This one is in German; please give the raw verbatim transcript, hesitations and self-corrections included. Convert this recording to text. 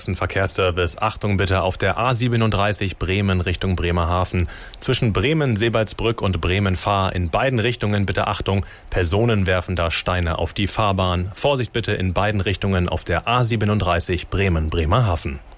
Sachsen-Verkehrsservice. Achtung bitte auf der A siebenunddreißig Bremen Richtung Bremerhaven. Zwischen Bremen-Sebalsbrück und Bremen-Fahr in beiden Richtungen bitte Achtung. Personen werfen da Steine auf die Fahrbahn. Vorsicht bitte in beiden Richtungen auf der A siebenunddreißig Bremen-Bremerhaven.